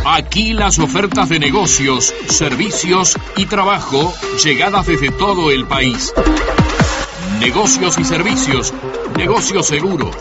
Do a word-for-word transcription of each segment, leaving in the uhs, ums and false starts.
Aquí las ofertas de negocios, servicios y trabajo llegadas desde todo el país. Negocios y servicios, negocio seguro.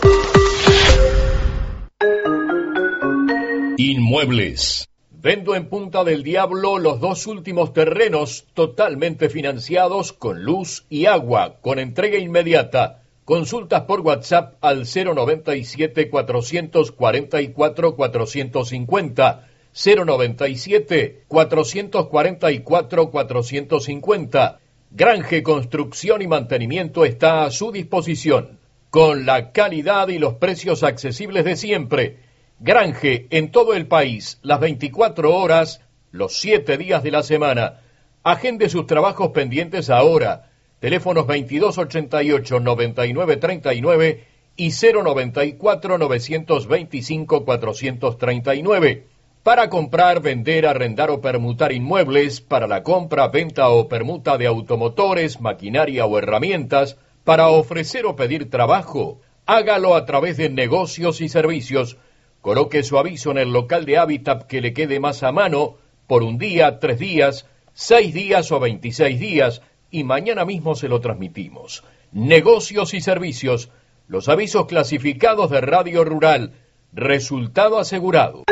Inmuebles. Vendo en Punta del Diablo los dos últimos terrenos totalmente financiados con luz y agua, con entrega inmediata. Consultas por WhatsApp al cero noventa y siete, cuatrocientos cuarenta y cuatro, cuatrocientos cincuenta. cero noventa y siete, cuatrocientos cuarenta y cuatro, cuatrocientos cincuenta. Granje Construcción y Mantenimiento está a su disposición, con la calidad y los precios accesibles de siempre. Granje en todo el país, las veinticuatro horas, los siete días de la semana. Agende sus trabajos pendientes ahora. Teléfonos veintidós ochenta y ocho, noventa y nueve treinta y nueve y cero noventa y cuatro, novecientos veinticinco, cuatrocientos treinta y nueve. Para comprar, vender, arrendar o permutar inmuebles, para la compra, venta o permuta de automotores, maquinaria o herramientas, para ofrecer o pedir trabajo, hágalo a través de Negocios y Servicios. Coloque su aviso en el local de Hábitat que le quede más a mano, por un día, tres días, seis días o veintiséis días, y mañana mismo se lo transmitimos. Negocios y Servicios, los avisos clasificados de Radio Rural, resultado asegurado.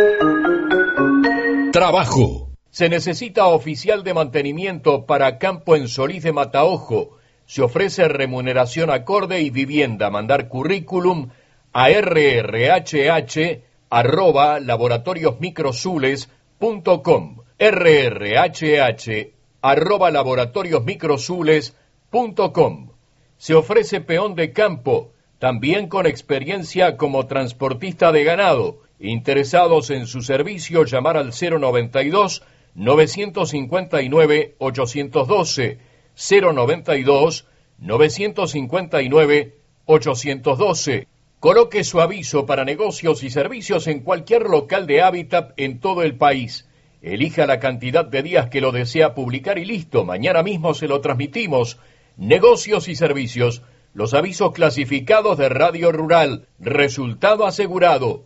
Trabajo. Se necesita oficial de mantenimiento para campo en Solís de Mataojo. Se ofrece remuneración acorde y vivienda. Mandar currículum a r r h h arroba laboratoriosmicrosules punto com. r r h h arroba laboratoriosmicrosules punto com. Se ofrece peón de campo, también con experiencia como transportista de ganado. Interesados en su servicio, llamar al cero noventa y dos, novecientos cincuenta y nueve, ochocientos doce, cero noventa y dos, novecientos cincuenta y nueve, ochocientos doce. Coloque su aviso para negocios y servicios en cualquier local de Hábitat en todo el país. Elija la cantidad de días que lo desea publicar y listo, mañana mismo se lo transmitimos. Negocios y Servicios, los avisos clasificados de Radio Rural, resultado asegurado.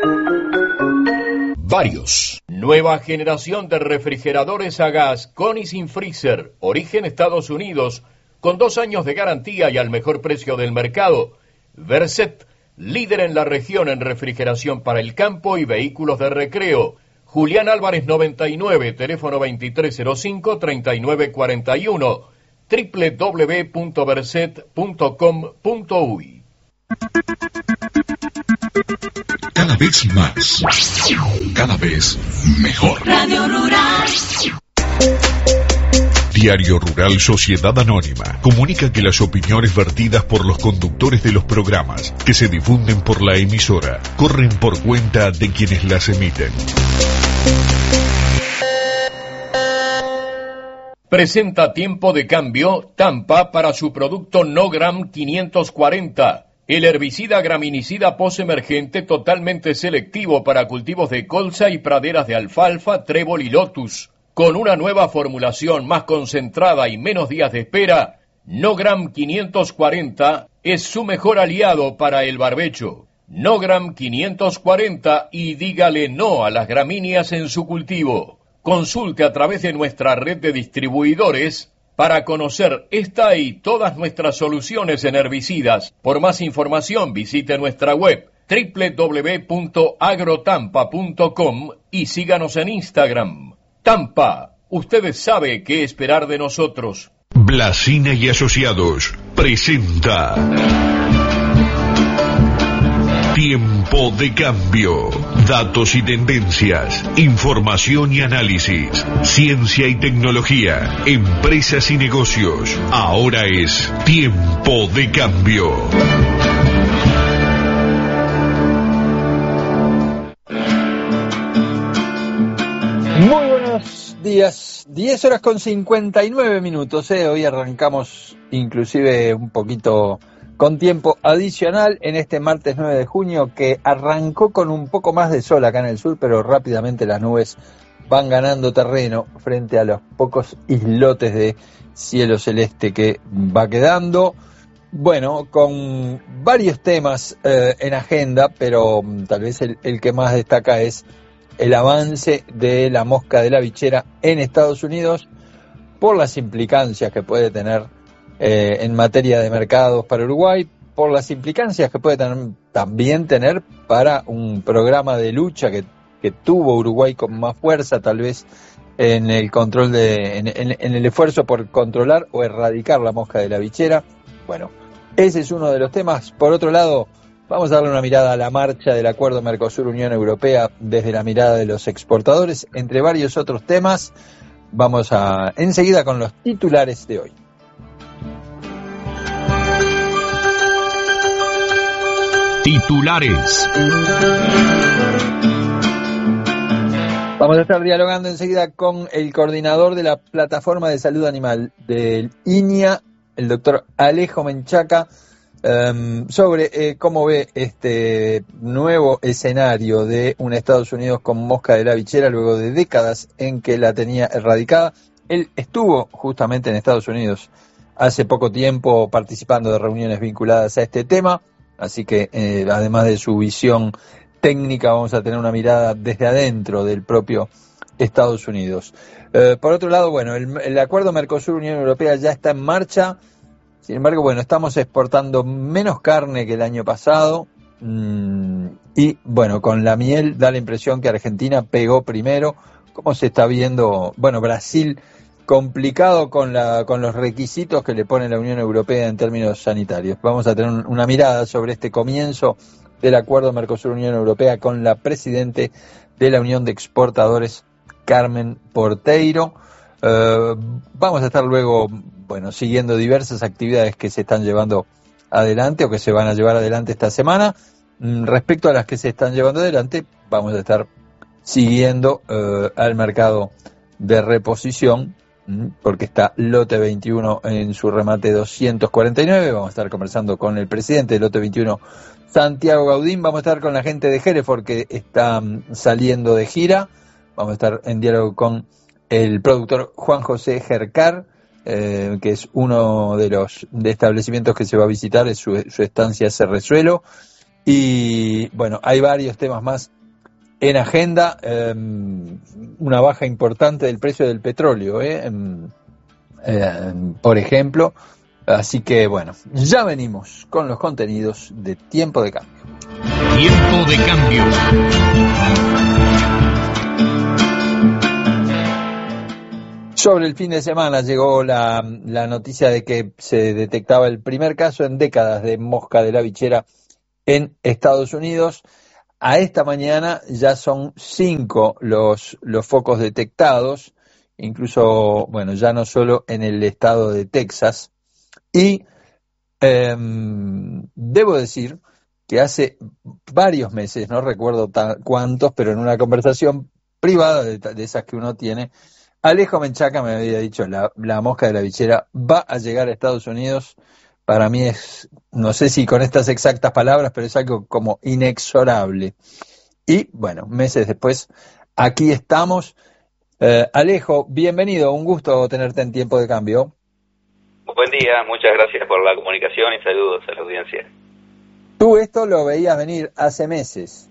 Varios. Nueva generación de refrigeradores a gas con y sin freezer, origen Estados Unidos, con dos años de garantía y al mejor precio del mercado. Verset, líder en la región en refrigeración para el campo y vehículos de recreo. Julián Álvarez noventa y nueve, teléfono veintitrés cero cinco, treinta y nueve cuarenta y uno, doble u doble u doble u punto verset punto com punto uy. Cada vez más, cada vez mejor. Radio Rural. Diario Rural Sociedad Anónima comunica que las opiniones vertidas por los conductores de los programas que se difunden por la emisora corren por cuenta de quienes las emiten. Presenta Tiempo de Cambio Tampa para su producto Nogram quinientos cuarenta, el herbicida graminicida posemergente totalmente selectivo para cultivos de colza y praderas de alfalfa, trébol y lotus. Con una nueva formulación más concentrada y menos días de espera, Nogram quinientos cuarenta es su mejor aliado para el barbecho. Nogram quinientos cuarenta y dígale no a las gramíneas en su cultivo. Consulte a través de nuestra red de distribuidores para conocer esta y todas nuestras soluciones en herbicidas. Por más información visite nuestra web doble u doble u doble u punto agrotampa punto com y síganos en Instagram. Tampa, ustedes saben qué esperar de nosotros. Blasina y Asociados presenta Tiempo de Cambio. Datos y tendencias, información y análisis, ciencia y tecnología, empresas y negocios. Ahora es Tiempo de Cambio. Muy buenos días, diez horas con cincuenta y nueve minutos, ¿eh? Hoy arrancamos inclusive un poquito con tiempo adicional en este martes nueve de junio, que arrancó con un poco más de sol acá en el sur, pero rápidamente las nubes van ganando terreno frente a los pocos islotes de cielo celeste que va quedando. Bueno, con varios temas eh, en agenda, pero tal vez el, el que más destaca es el avance de la mosca de la bichera en Estados Unidos por las implicancias que puede tener eh, en materia de mercados para Uruguay, por las implicancias que puede tener, también tener para un programa de lucha que, que tuvo Uruguay con más fuerza, tal vez en el control de, en, en, en el esfuerzo por controlar o erradicar la mosca de la bichera. Bueno, ese es uno de los temas. Por otro lado, vamos a darle una mirada a la marcha del acuerdo Mercosur-Unión Europea desde la mirada de los exportadores, entre varios otros temas. Vamos a enseguida con los titulares de hoy. Titulares. Vamos a estar dialogando enseguida con el coordinador de la Plataforma de Salud Animal del I N I A, el doctor Alejo Menchaca, um, sobre eh, cómo ve este nuevo escenario de un Estados Unidos con mosca de la bichera luego de décadas en que la tenía erradicada. Él estuvo justamente en Estados Unidos hace poco tiempo participando de reuniones vinculadas a este tema, así que eh, además de su visión técnica vamos a tener una mirada desde adentro del propio Estados Unidos. Eh, por otro lado, bueno, el, el acuerdo Mercosur-Unión Europea ya está en marcha. Sin embargo, bueno, estamos exportando menos carne que el año pasado mmm, y, bueno, con la miel da la impresión que Argentina pegó primero. ¿Cómo se está viendo? Bueno, Brasil complicado con, la, con los requisitos que le pone la Unión Europea en términos sanitarios. Vamos a tener un, una mirada sobre este comienzo del acuerdo Mercosur-Unión Europea con la presidente de la Unión de Exportadores, Carmen Porteiro. Eh, vamos a estar luego, bueno, siguiendo diversas actividades que se están llevando adelante o que se van a llevar adelante esta semana. Mm, respecto a las que se están llevando adelante, vamos a estar siguiendo eh, al mercado de reposición, mm, porque está Lote veintiuno en su remate doscientos cuarenta y nueve. Vamos a estar conversando con el presidente de Lote veintiuno, Santiago Gaudín. Vamos a estar con la gente de Hereford que está saliendo de gira. Vamos a estar en diálogo con el productor Juan José Gercar, eh, que es uno de los de establecimientos que se va a visitar, es su, su estancia Cerrezuelo. Y bueno, hay varios temas más en agenda. Eh, una baja importante del precio del petróleo, eh, eh, por ejemplo. Así que bueno, ya venimos con los contenidos de Tiempo de Cambio. Tiempo de Cambio. Sobre el fin de semana llegó la, la noticia de que se detectaba el primer caso en décadas de mosca de la bichera en Estados Unidos. A esta mañana ya son cinco los, los focos detectados, incluso, bueno, ya no solo en el estado de Texas. Y eh, debo decir que hace varios meses, no recuerdo ta- cuántos, pero en una conversación privada de, de esas que uno tiene, Alejo Menchaca me había dicho, la, la mosca de la bichera va a llegar a Estados Unidos. Para mí es, no sé si con estas exactas palabras, pero es algo como inexorable. Y bueno, meses después, aquí estamos. Eh, Alejo, bienvenido, un gusto tenerte en Tiempo de Cambio. Buen día, muchas gracias por la comunicación y saludos a la audiencia. Tú esto lo veías venir hace meses.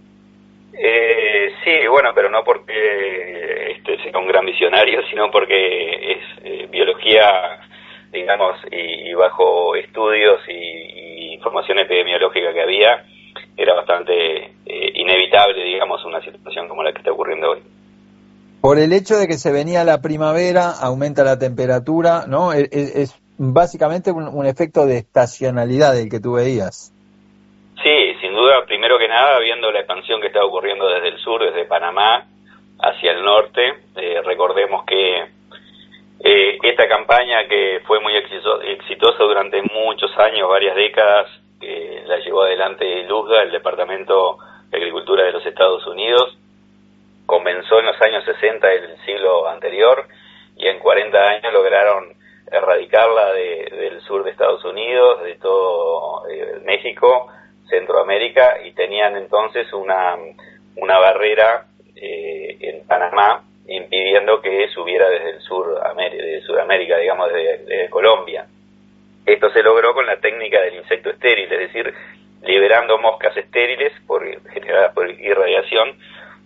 Eh, sí, bueno, pero no porque este sea un gran visionario, sino porque es eh, biología, digamos, y, y bajo estudios y, y información epidemiológica que había, era bastante eh, inevitable, digamos, una situación como la que está ocurriendo hoy. Por el hecho de que se venía la primavera, aumenta la temperatura, ¿no? Es, es básicamente un, un efecto de estacionalidad el que tú veías. Sí, sin duda, primero que nada, viendo la expansión que está ocurriendo desde el sur, desde Panamá hacia el norte. Eh, recordemos que eh, esta campaña, que fue muy exitosa durante muchos años, varias décadas, que la llevó adelante el U S D A, el Departamento de Agricultura de los Estados Unidos, comenzó en los años sesenta del siglo anterior y en cuarenta años lograron erradicarla de, del sur de Estados Unidos, de todo eh, México, Centroamérica, y tenían entonces una, una barrera eh, en Panamá impidiendo que subiera desde el sur de Sudamérica, digamos desde, desde Colombia. Esto se logró con la técnica del insecto estéril, es decir, liberando moscas estériles por, generadas por irradiación,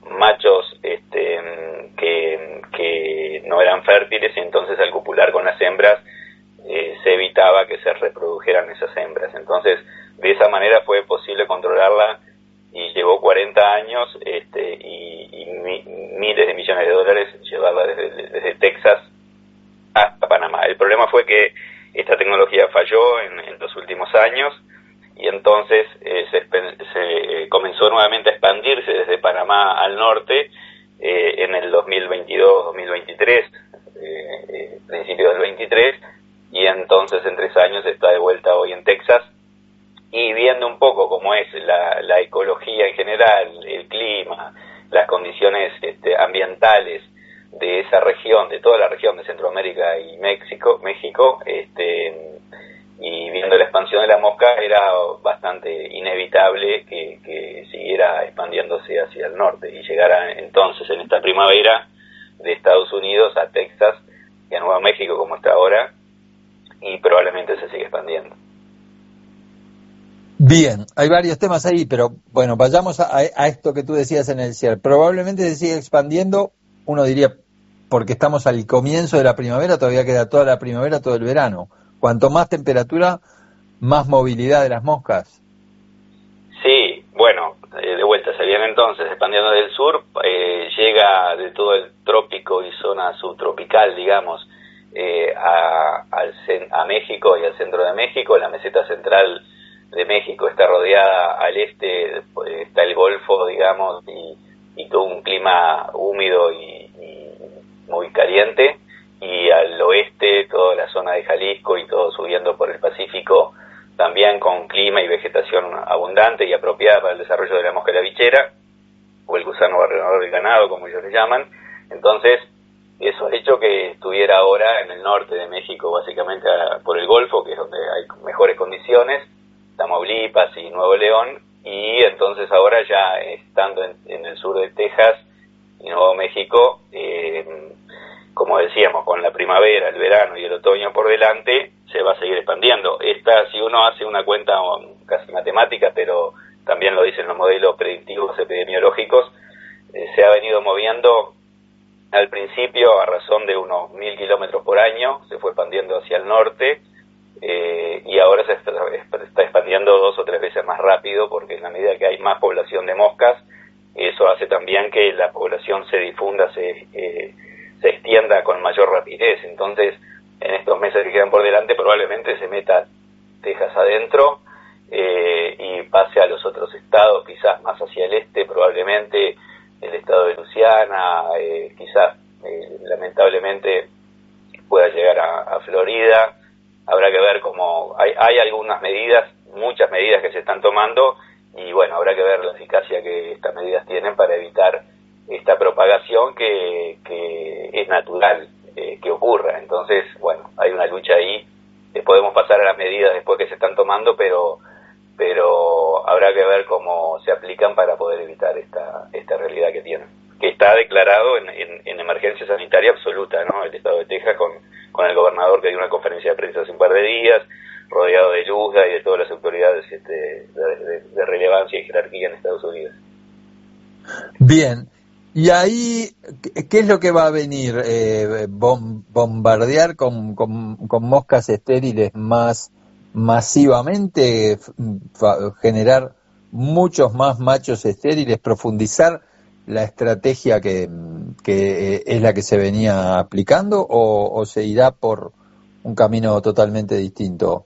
machos este, que, que no eran fértiles, y entonces al copular con las hembras eh, se evitaba que se reprodujeran esas hembras. Entonces, de esa manera fue posible controlarla, y llevó cuarenta años este, y, y mi, miles de millones de dólares llevarla desde, desde Texas hasta Panamá. El problema fue que esta tecnología falló en, en los últimos años, y entonces eh, se, se comenzó nuevamente a expandirse desde Panamá al norte eh, en el dos mil veintidós dos mil veintitrés, eh, eh, principio del veintitrés, y entonces en tres años está de vuelta hoy en Texas, y viendo un poco cómo es la, la ecología en general, el clima, las condiciones este, ambientales de esa región, de toda la región de Centroamérica y México, México, este, y viendo la expansión de la mosca, era bastante inevitable que, que siguiera expandiéndose hacia el norte y llegara entonces en esta primavera de Estados Unidos a Texas y a Nuevo México como está ahora, y probablemente se siga expandiendo. Bien, hay varios temas ahí, pero bueno, vayamos a, a esto que tú decías en el cierre. Probablemente se siga expandiendo, uno diría, porque estamos al comienzo de la primavera, todavía queda toda la primavera, todo el verano. Cuanto más temperatura, más movilidad de las moscas. Sí, bueno, eh, de vuelta, se viene entonces expandiendo del sur, eh, llega de todo el trópico y zona subtropical, digamos, eh, a, al, a México y al centro de México. La meseta central de México está rodeada al este, está el Golfo, digamos, y, y todo un clima húmedo y, y muy caliente, y al oeste toda la zona de Jalisco y todo subiendo por el Pacífico, también con clima y vegetación abundante y apropiada para el desarrollo de la mosca labichera, o el gusano barrenador del ganado, como ellos le llaman. Entonces, eso ha hecho que estuviera ahora en el norte de México, básicamente por el Golfo, que es donde hay mejores condiciones, Tamaulipas y Nuevo León, y entonces ahora ya estando en, en el sur de Texas y Nuevo México, eh, como decíamos, con la primavera, el verano y el otoño por delante, se va a seguir expandiendo. Esta, si uno hace una cuenta casi matemática, pero también lo dicen los modelos predictivos epidemiológicos, eh, se ha venido moviendo al principio a razón de unos mil kilómetros por año, se fue expandiendo hacia el norte, Eh, y ahora se está, está expandiendo dos o tres veces más rápido, porque en la medida que hay más población de moscas, eso hace también que la población se difunda, se, eh, se extienda con mayor rapidez. Entonces, en estos meses que quedan por delante, probablemente se meta Texas adentro eh, y pase a los otros estados, quizás más hacia el este, probablemente el estado de Luisiana, eh, quizás eh, lamentablemente pueda llegar a, a Florida. Habrá que ver cómo hay, hay algunas medidas, muchas medidas que se están tomando, y bueno, habrá que ver la eficacia que estas medidas tienen para evitar esta propagación que, que es natural eh, que ocurra. Entonces, bueno, hay una lucha ahí, eh, podemos pasar a las medidas después que se están tomando, pero pero habrá que ver cómo se aplican para poder evitar esta esta realidad que tienen, que está declarado en, en, en emergencia sanitaria absoluta, ¿no? El estado de Texas, con, con el gobernador que dio una conferencia de prensa hace un par de días, rodeado de Luzda y de todas las autoridades este, de, de, de relevancia y jerarquía en Estados Unidos. Bien, y ahí, ¿qué es lo que va a venir? Eh, bom, ¿Bombardear con, con, con moscas estériles más masivamente, generar muchos más machos estériles, profundizar la estrategia que, que es la que se venía aplicando, o, o se irá por un camino totalmente distinto?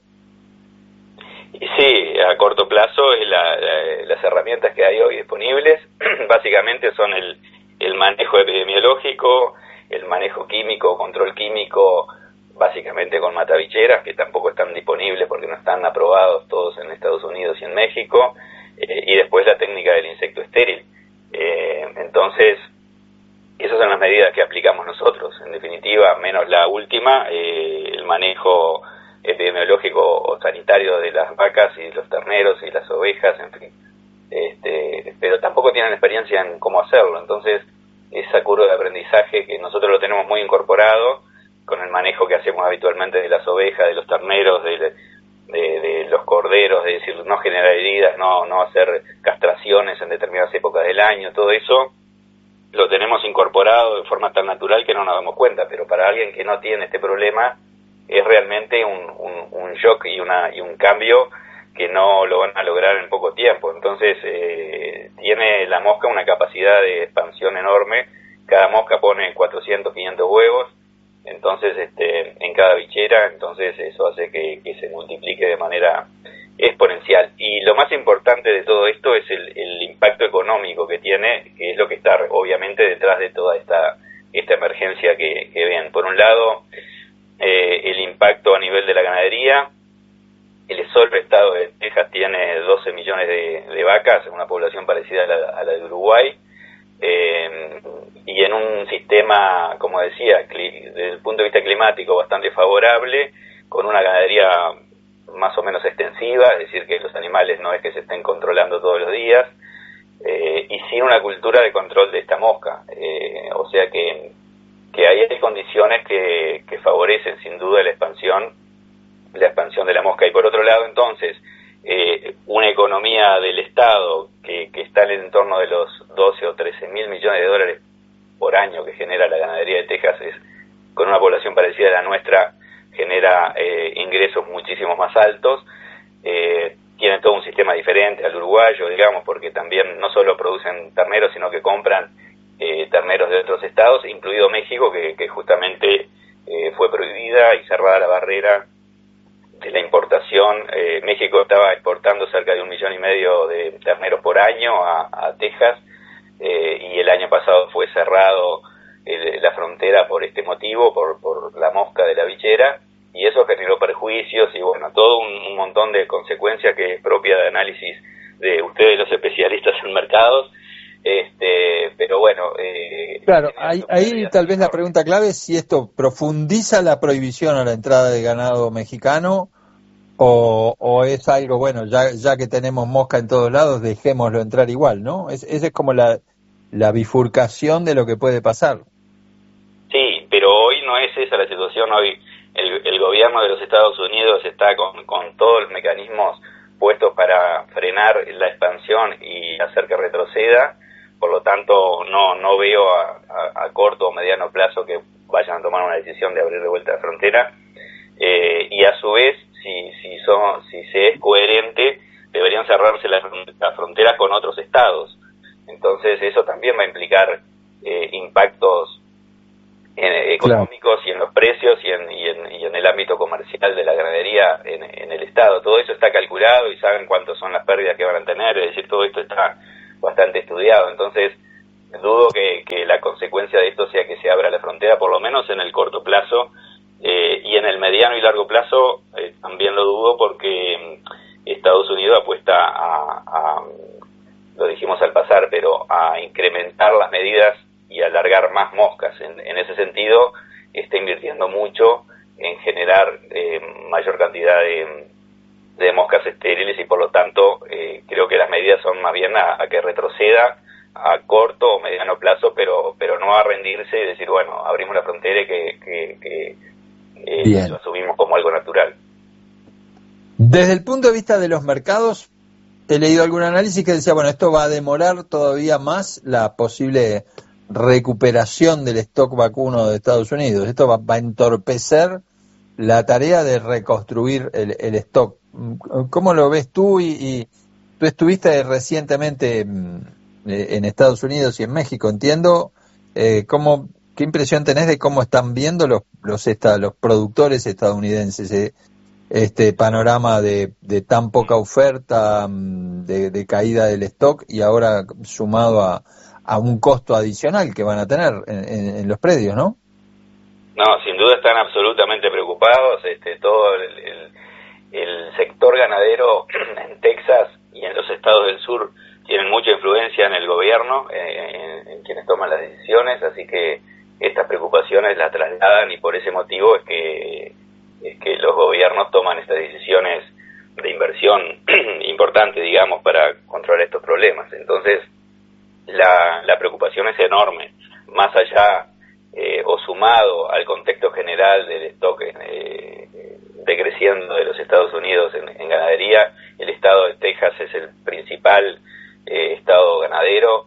Sí, a corto plazo es la, la, las herramientas que hay hoy disponibles básicamente son el, el manejo epidemiológico, el manejo químico, control químico, básicamente con matabicheras, que tampoco están disponibles porque no están aprobados todos en Estados Unidos y en México, eh, y después la técnica del insecto estéril. Eh, entonces, esas son las medidas que aplicamos nosotros, en definitiva, menos la última, eh, el manejo epidemiológico o sanitario de las vacas y los terneros y las ovejas, en fin. Este, pero tampoco tienen experiencia en cómo hacerlo, entonces esa curva de aprendizaje que nosotros lo tenemos muy incorporado con el manejo que hacemos habitualmente de las ovejas, de los terneros, de, de, de los corderos, es decir, no generar heridas, no, no hacer castraciones en determinadas épocas del año, todo eso lo tenemos incorporado de forma tan natural que no nos damos cuenta, pero para alguien que no tiene este problema es realmente un, un, un shock y, una, y un cambio que no lo van a lograr en poco tiempo. Entonces eh, tiene la mosca una capacidad de expansión enorme. Cada mosca pone cuatrocientos, quinientos huevos, entonces este, en cada bichera, entonces eso hace que, que se multiplique de manera exponencial. Y lo más importante de todo esto es el, el impacto económico que tiene, que es lo que está obviamente detrás de toda esta, esta emergencia que, que ven. Por un lado, eh, el impacto a nivel de la ganadería. El solo estado de Texas tiene doce millones de, de vacas, una población parecida a la, a la de Uruguay, eh, y en un sistema, como decía, desde el punto de vista climático bastante favorable, con una ganadería más o menos extensiva, es decir, que los animales no es que se estén controlando todos los días, eh, y sin una cultura de control de esta mosca, eh, o sea que, que ahí hay condiciones que, que favorecen sin duda la expansión la expansión de la mosca. Y por otro lado, entonces, eh, una economía del Estado que, que está en el entorno de los doce o trece mil millones de dólares por año que genera la ganadería de Texas, es, con una población parecida a la nuestra, genera eh, ingresos muchísimo más altos. Eh, tiene todo un sistema diferente al uruguayo, digamos, porque también no solo producen terneros, sino que compran eh, terneros de otros estados, incluido México, que, que justamente eh, fue prohibida y cerrada la barrera de la importación. eh, México estaba exportando cerca de un millón y medio de terneros por año a, a Texas, eh, y el año pasado fue cerrado el, la frontera por este motivo, por, por la mosca de la bichera, y eso generó perjuicios y bueno, todo un, un montón de consecuencias que es propia de análisis de ustedes los especialistas en mercados. Este, pero bueno, eh, claro, ahí, ahí tal vez la pregunta clave es si esto profundiza la prohibición a la entrada de ganado mexicano o, o es algo, bueno, ya ya que tenemos mosca en todos lados, dejémoslo entrar igual, ¿no? Es, esa es como la, la bifurcación de lo que puede pasar. Sí, pero hoy no es esa la situación. Hoy el, el gobierno de los Estados Unidos está con, con todos los mecanismos puestos para frenar la expansión y hacer que retroceda. Por lo tanto, no no veo a, a, a corto o mediano plazo que vayan a tomar una decisión de abrir de vuelta la frontera. Eh, y a su vez, si si son si se es coherente, deberían cerrarse las la fronteras con otros estados. Entonces, eso también va a implicar eh, impactos en, económicos, claro, y en los precios y en, y en y en el ámbito comercial de la ganadería en, en el estado. Todo eso está calculado y saben cuántas son las pérdidas que van a tener, es decir, todo esto está bastante estudiado. Entonces dudo que, que la consecuencia de esto sea que se abra la frontera, por lo menos en el corto plazo, eh, y en el mediano y largo plazo eh, también lo dudo, porque Estados Unidos apuesta a, a, lo dijimos al pasar, pero a incrementar las medidas y alargar más moscas. En, en ese sentido está invirtiendo mucho en generar eh, mayor cantidad de de moscas estériles y por lo tanto eh, creo que las medidas son más bien a, a que retroceda a corto o mediano plazo, pero pero no a rendirse y decir, bueno, abrimos la frontera y que, que, que eh, lo asumimos como algo natural. Desde el punto de vista de los mercados, he leído algún análisis que decía, bueno, esto va a demorar todavía más la posible recuperación del stock vacuno de Estados Unidos. Esto va, va a entorpecer la tarea de reconstruir el, el stock. ¿Cómo lo ves tú? Y, y tú estuviste recientemente en Estados Unidos y en México, entiendo. Eh, ¿cómo, ¿Qué impresión tenés de cómo están viendo los los, esta, los productores estadounidenses eh, este panorama de, de tan poca oferta, de, de caída del stock y ahora sumado a, a un costo adicional que van a tener en, en, en los predios, ¿no? No, sin duda están absolutamente preocupados. Este, todo el, el, el sector ganadero en Texas y en los estados del sur tienen mucha influencia en el gobierno, eh, en, en quienes toman las decisiones, así que estas preocupaciones las trasladan y por ese motivo es que, es que los gobiernos toman estas decisiones de inversión importante, digamos, para controlar estos problemas. Entonces, la, la preocupación es enorme, más allá Eh, o sumado al contexto general del stock eh, decreciendo de los Estados Unidos en, en ganadería. El estado de Texas es el principal eh, estado ganadero,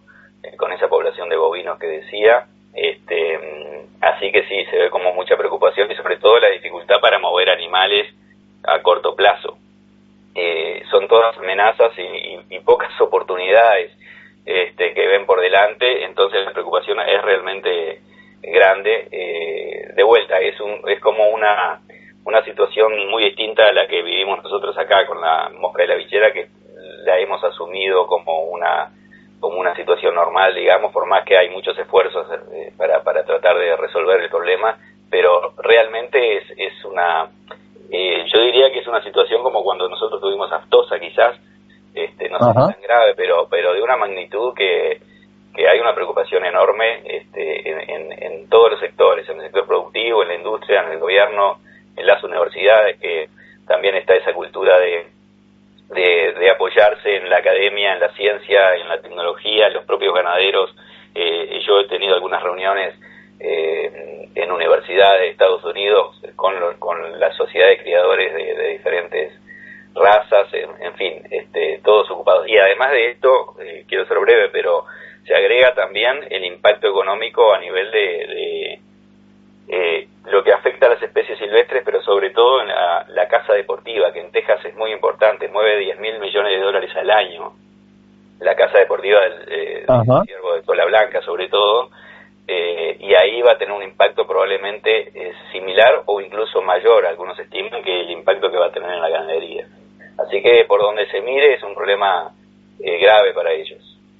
eh, con esa población de bovinos que decía. Este, así que sí, se ve como mucha preocupación y sobre todo la dificultad para mover animales a corto plazo. Eh, son todas amenazas y, y, y pocas oportunidades este, que ven por delante, entonces la preocupación es realmente grande. Eh, de vuelta, es, un, es como una, una situación muy distinta a la que vivimos nosotros acá con la mosca de la bichera, que la hemos asumido como una como una situación normal, digamos, por más que hay muchos esfuerzos eh, para, para tratar de resolver el problema, pero realmente es, es una, eh, yo diría que es una situación como cuando nosotros tuvimos aftosa quizás, este, no sé si tan grave, pero pero de una magnitud que, que hay una preocupación enorme este, en, en, en todos los sectores, en el sector productivo, en la industria, en el gobierno, en las universidades, que también está esa cultura de De, de apoyarse en la academia, en la ciencia, en la tecnología, en los propios ganaderos. Eh, yo he tenido algunas reuniones eh, en universidades de Estados Unidos con, lo, con la sociedad de criadores de, de diferentes razas, en, en fin, este, todos ocupados. Y además de esto, eh, quiero ser breve, pero se agrega también el impacto económico a nivel de, de eh, lo que afecta a las especies silvestres, pero sobre todo en la, la caza deportiva, que en Texas es muy importante, mueve diez mil millones de dólares al año, la caza deportiva del, eh, del ciervo de cola blanca sobre todo, eh, y ahí va a tener un impacto probablemente eh, similar o incluso mayor, algunos estiman, que el impacto que va a tener en la ganadería. Así que por donde se mire es un problema eh, grave para ellos.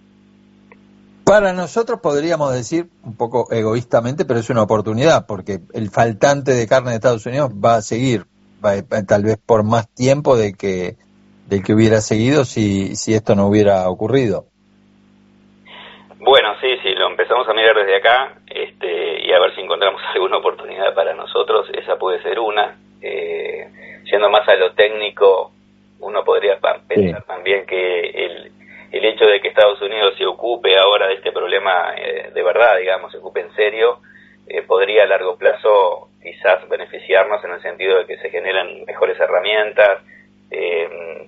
Para nosotros podríamos decir, un poco egoístamente, pero es una oportunidad, porque el faltante de carne de Estados Unidos va a seguir, va, tal vez por más tiempo de que del que hubiera seguido si, si esto no hubiera ocurrido. Bueno, sí, sí, lo empezamos a mirar desde acá este, y a ver si encontramos alguna oportunidad para nosotros. Esa puede ser una. Eh, yendo más a lo técnico, uno podría pensar sí. también que el el hecho de que Estados Unidos se ocupe ahora de este problema eh, de verdad, digamos, se ocupe en serio, eh, podría a largo plazo quizás beneficiarnos en el sentido de que se generan mejores herramientas. Eh,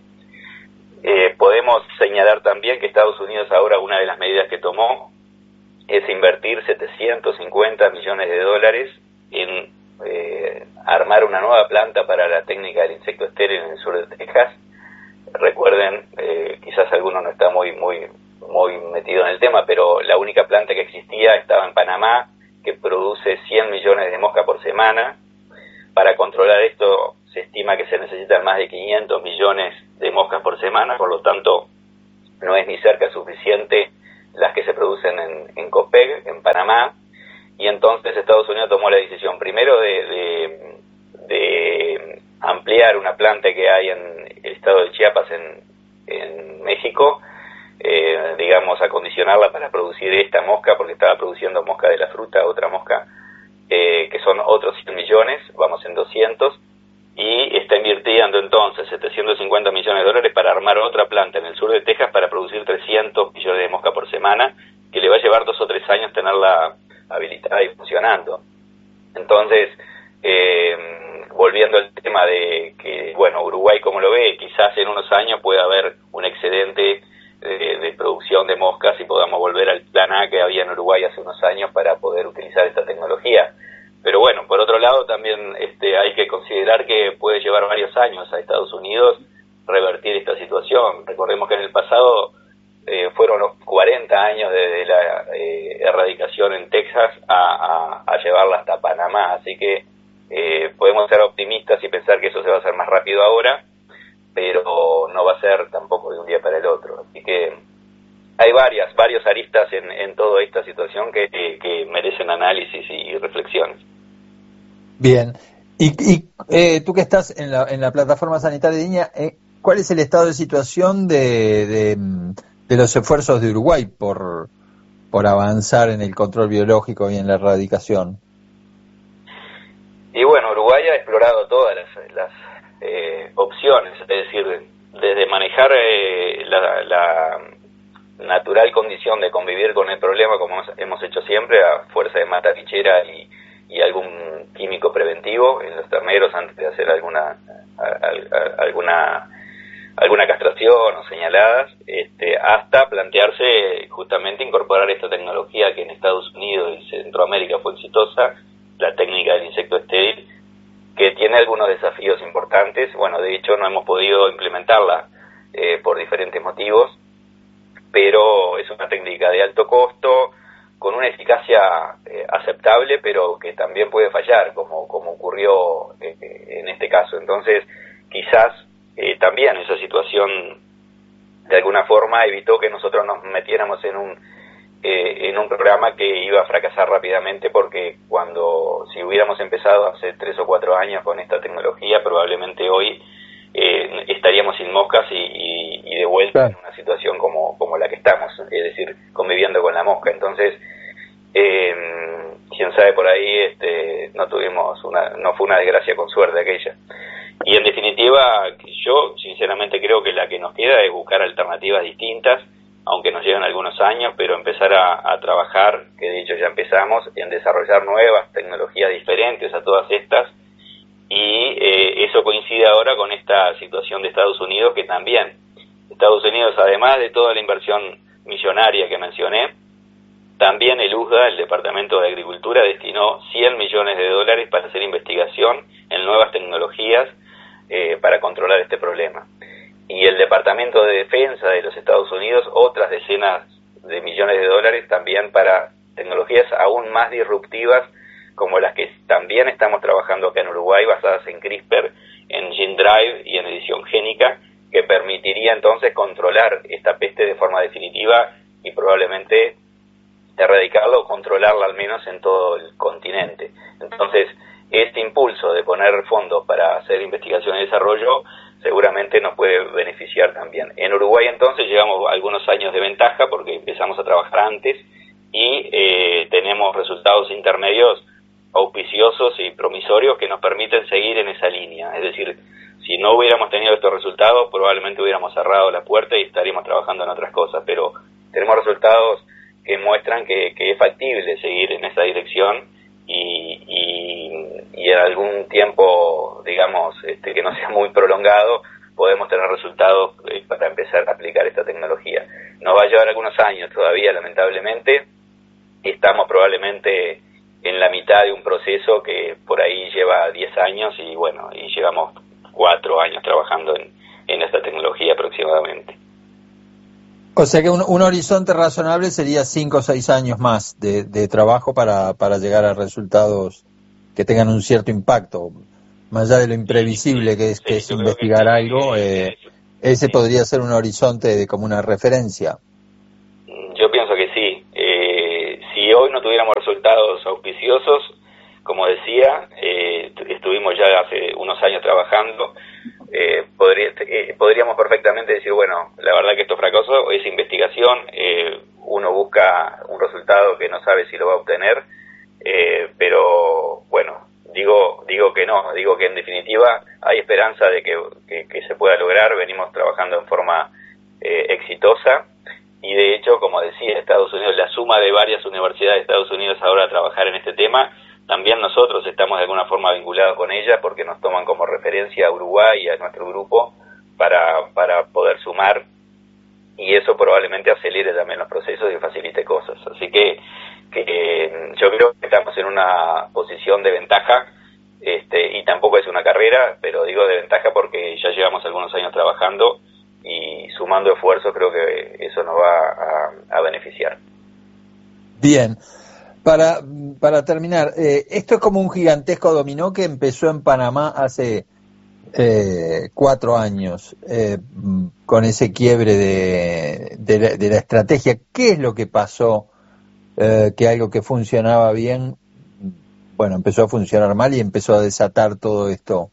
eh, podemos señalar también que Estados Unidos ahora, una de las medidas que tomó es invertir setecientos cincuenta millones de dólares en eh, armar una nueva planta para la técnica del insecto estéril en el sur de Texas. Recuerden, eh, quizás alguno no está muy muy muy metido en el tema, pero la única planta que existía estaba en Panamá, que produce cien millones de moscas por semana. Para controlar esto se estima que se necesitan más de quinientos millones de moscas por semana, por lo tanto no es ni cerca suficiente las que se producen en, en Copec, en Panamá, y entonces Estados Unidos tomó la decisión primero de, de, de ampliar una planta que hay en el estado de Chiapas, en, en México, eh, digamos, acondicionarla para producir esta mosca, porque estaba produciendo mosca de la fruta, otra mosca, eh, que son otros cien millones, vamos en doscientos, y está invirtiendo entonces setecientos cincuenta millones de dólares para armar otra planta en el sur de Texas para producir trescientos millones de mosca por semana, que le va a llevar dos o tres años tenerla habilitada y funcionando. Entonces, eh, volviendo al tema de que, bueno, Uruguay como lo ve, quizás en unos años pueda haber un excedente de, de producción de moscas y podamos volver al plan A que había en Uruguay hace unos años para poder utilizar esta tecnología. Pero bueno, por otro lado también este, hay que considerar que puede llevar varios años a Estados Unidos revertir esta situación. Recordemos que en el pasado eh, fueron los cuarenta años desde la eh, erradicación en Texas a, a, a llevarla hasta Panamá, así que eh, podemos ser optimistas y pensar que eso se va a hacer más rápido ahora, pero no va a ser tampoco de un día para el otro. Así que hay varias, varios aristas en, en toda esta situación que, que, que merecen análisis y reflexiones. Bien, y, y eh, tú que estás en la, en la plataforma sanitaria de Viña, eh, ¿cuál es el estado de situación de, de, de los esfuerzos de Uruguay por, por avanzar en el control biológico y en la erradicación? Y bueno, Uruguay ha explorado todas las, las eh, opciones, es decir, desde manejar eh, la, la natural condición de convivir con el problema, como hemos hecho siempre, a fuerza de mata bichera y, y algún químico preventivo en los terneros antes de hacer alguna a, a, alguna alguna castración o señaladas, este, hasta plantearse justamente incorporar esta tecnología que en Estados Unidos y Centroamérica fue exitosa, la técnica del insecto estéril, que tiene algunos desafíos importantes. Bueno, de hecho no hemos podido implementarla eh, por diferentes motivos, pero es una técnica de alto costo, con una eficacia eh, aceptable, pero que también puede fallar, como, como ocurrió eh, en este caso. Entonces, quizás eh, también esa situación de alguna forma evitó que nosotros nos metiéramos en un eh, en un programa que iba a fracasar rápidamente, porque cuando si hubiéramos empezado hace tres o cuatro años con esta tecnología, probablemente hoy eh, estaríamos sin moscas y, y, y de vuelta claro. en una situación como, como la que estamos, es decir, conviviendo con la mosca. Entonces, eh, quién sabe, por ahí este, no tuvimos una, no fue una desgracia con suerte aquella. Y en definitiva, yo sinceramente creo que la que nos queda es buscar alternativas distintas, aunque nos llevan algunos años, pero empezar a, a trabajar, que de hecho ya empezamos, en desarrollar nuevas tecnologías diferentes a todas estas, y eh, eso coincide ahora con esta situación de Estados Unidos, que también, Estados Unidos, además de toda la inversión millonaria que mencioné, también el U S D A, el Departamento de Agricultura, destinó cien millones de dólares para hacer investigación en nuevas tecnologías eh, para controlar este problema. Y el Departamento de Defensa de los Estados Unidos, otras decenas de millones de dólares también para tecnologías aún más disruptivas, como las que también estamos trabajando acá en Uruguay, basadas en CRISPR, en Gene Drive y en edición génica, que permitiría entonces controlar esta peste de forma definitiva y probablemente erradicarla o controlarla al menos en todo el continente. Entonces, este impulso de poner fondos para hacer investigación y desarrollo seguramente nos puede beneficiar también. En Uruguay entonces llevamos algunos años de ventaja porque empezamos a trabajar antes y eh, tenemos resultados intermedios auspiciosos y promisorios que nos permiten seguir en esa línea. Es decir, si no hubiéramos tenido estos resultados, probablemente hubiéramos cerrado la puerta y estaríamos trabajando en otras cosas, pero tenemos resultados que muestran que, que es factible seguir en esa dirección y, y, y en algún tiempo, digamos, este, que no sea muy prolongado, podemos tener resultados eh, para empezar a aplicar esta tecnología. Nos va a llevar algunos años todavía, lamentablemente, y estamos probablemente en la mitad de un proceso que por ahí lleva diez años y bueno, y llevamos cuatro años trabajando en, en esta tecnología aproximadamente. O sea que un, un horizonte razonable sería cinco o seis años más de, de trabajo para, para llegar a resultados que tengan un cierto impacto, más allá de lo imprevisible que es, que es investigar algo, eh, ese podría ser un horizonte de como una referencia. Yo pienso que sí. Eh, si hoy no tuviéramos resultados auspiciosos, como decía, eh, estuvimos ya hace unos años trabajando, eh, podría, eh, podríamos perfectamente decir, bueno, la verdad que esto fracasó, es investigación, eh, uno busca un resultado que no sabe si lo va a obtener, eh, pero bueno, digo digo que no, digo que en definitiva hay esperanza de que, que, que se pueda lograr. Venimos trabajando en forma eh, exitosa y de hecho, como decía, Estados Unidos, la suma de varias universidades de Estados Unidos ahora a trabajar en este tema, también nosotros estamos de alguna forma vinculados con ella porque nos toman como referencia a Uruguay y a nuestro grupo para, para poder sumar, y eso probablemente acelere también los procesos y facilite cosas. Así que, que eh, yo creo que estamos en una posición de ventaja, este, y tampoco es una carrera, pero digo de ventaja porque ya llevamos algunos años trabajando y sumando esfuerzos creo que eso nos va a, a beneficiar. Bien. Para, para terminar, eh, esto es como un gigantesco dominó que empezó en Panamá hace eh, cuatro años, eh, con ese quiebre de, de, la, de la estrategia. ¿Qué es lo que pasó? Eh, que algo que funcionaba bien, bueno, empezó a funcionar mal y empezó a desatar todo esto.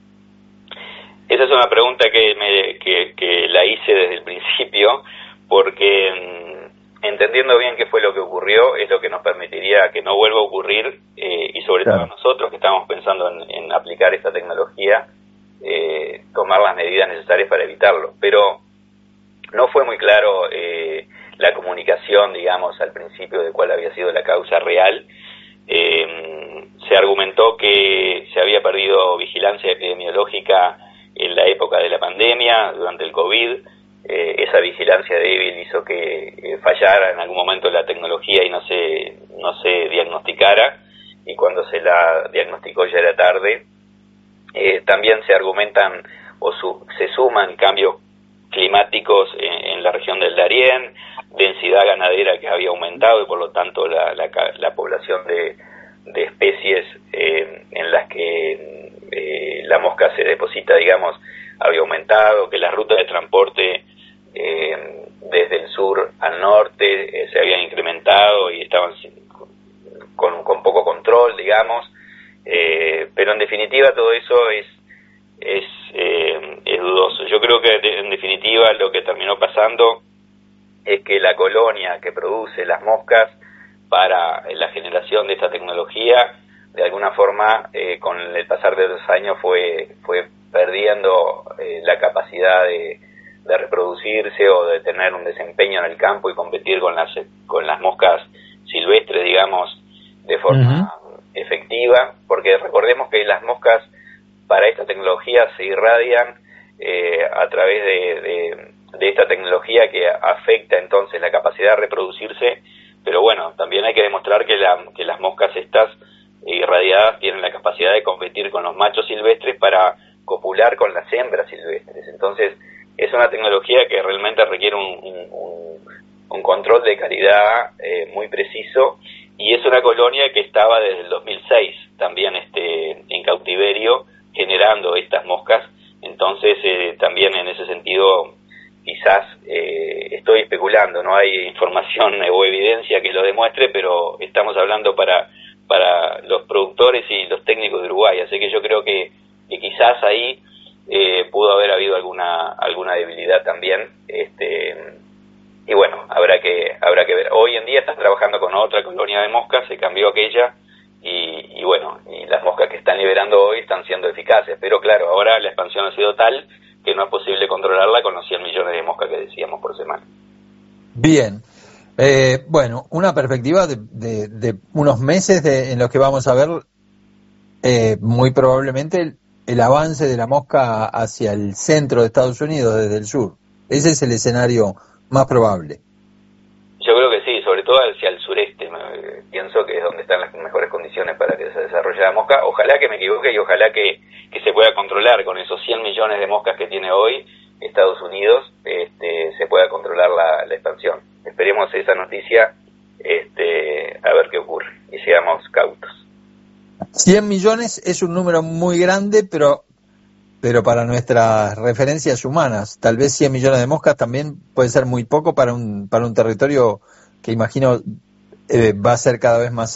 Esa es una pregunta que, me, que, que la hice desde el principio, porque entendiendo bien qué fue lo que ocurrió es lo que nos permitiría que no vuelva a ocurrir, eh, y sobre claro. todo nosotros que estamos pensando en, en aplicar esta tecnología, eh, tomar las medidas necesarias para evitarlo. Pero no fue muy claro eh, la comunicación, digamos, al principio de cuál había sido la causa real. Eh, se argumentó que se había perdido vigilancia epidemiológica en en la época de la pandemia, durante el COVID, eh, esa vigilancia débil hizo que eh, fallara en algún momento la tecnología y no se, no se diagnosticara, y cuando se la diagnosticó ya era tarde. Eh, también se argumentan o su, se suman cambios climáticos en, en la región del Darién, densidad ganadera que había aumentado y por lo tanto la, la, la población de, de especies eh, en las que eh, la mosca se deposita, digamos, había aumentado, que las rutas de transporte eh, desde el sur al norte eh, se habían incrementado y estaban con, con poco control, digamos, eh, pero en definitiva todo eso es es, eh, es dudoso. Yo creo que de, en definitiva lo que terminó pasando es que la colonia que produce las moscas para la generación de esta tecnología, de alguna forma, eh, con el pasar de los años fue fue perdiendo eh, la capacidad de, de reproducirse o de tener un desempeño en el campo y competir con las con las moscas silvestres, digamos, de forma uh-huh. efectiva, porque recordemos que las moscas para esta tecnología se irradian eh, a través de, de, de esta tecnología que afecta entonces la capacidad de reproducirse, pero bueno, también hay que demostrar que, la, que las moscas estas irradiadas tienen la capacidad de competir con los machos silvestres para copular con las hembras silvestres. Entonces es una tecnología que realmente requiere un, un, un control de calidad eh, muy preciso, y es una colonia que estaba desde el dos mil seis también este, en cautiverio generando estas moscas. Entonces eh, también en ese sentido quizás eh, estoy especulando, no hay información o evidencia que lo demuestre, pero estamos hablando para para los productores y los técnicos de Uruguay, así que yo creo que, que quizás ahí eh, pudo haber habido alguna alguna debilidad también, este y bueno, habrá que habrá que ver. Hoy en día están trabajando con otra colonia de moscas, se cambió aquella y, y bueno, y las moscas que están liberando hoy están siendo eficaces, pero claro, ahora la expansión ha sido tal que no es posible controlarla con los cien millones de moscas que decíamos por semana. Bien. Eh, bueno, una perspectiva de, de, de unos meses de, en los que vamos a ver eh, muy probablemente el, el avance de la mosca hacia el centro de Estados Unidos desde el sur. Ese es el escenario más probable. Yo creo que sí, sobre todo hacia el sureste. Me, pienso que es donde están las mejores condiciones para que se desarrolle la mosca. Ojalá que me equivoque y ojalá que, que se pueda controlar con esos cien millones de moscas que tiene hoy Estados Unidos, este, se pueda controlar la, la expansión. Esperemos esa noticia, este, a ver qué ocurre y seamos cautos. cien millones es un número muy grande, pero pero para nuestras referencias humanas, tal vez cien millones de moscas también puede ser muy poco para un para un territorio que imagino eh, va a ser cada vez más